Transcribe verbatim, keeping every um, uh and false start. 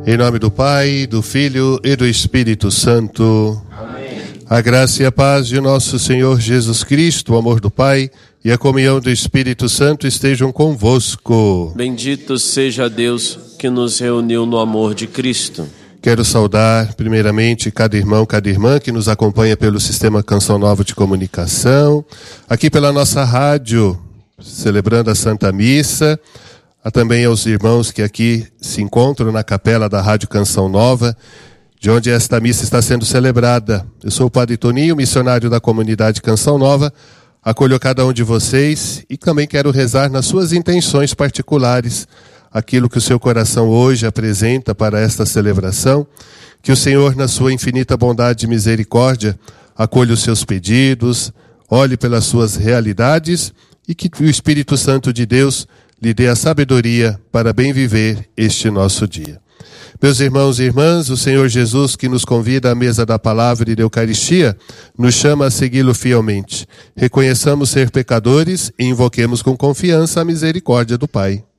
Em nome do Pai, do Filho e do Espírito Santo. Amém. A graça e a paz de nosso Senhor Jesus Cristo, o amor do Pai e a comunhão do Espírito Santo estejam convosco. Bendito seja Deus que nos reuniu no amor de Cristo. Quero saudar, primeiramente, cada irmão, cada irmã que nos acompanha pelo Sistema Canção Nova de Comunicação, aqui pela nossa rádio, celebrando a Santa Missa. Há também aos irmãos que aqui se encontram na capela da Rádio Canção Nova, de onde esta missa está sendo celebrada. Eu sou o Padre Toninho, missionário da comunidade Canção Nova. Acolho cada um de vocês e também quero rezar nas suas intenções particulares, aquilo que o seu coração hoje apresenta para esta celebração. Que o Senhor, na sua infinita bondade e misericórdia, acolha os seus pedidos, olhe pelas suas realidades e que o Espírito Santo de Deus lhe dê a sabedoria para bem viver este nosso dia. Meus irmãos e irmãs, o Senhor Jesus, que nos convida à mesa da palavra e da Eucaristia, nos chama a segui-lo fielmente. Reconheçamos ser pecadores e invoquemos com confiança a misericórdia do Pai.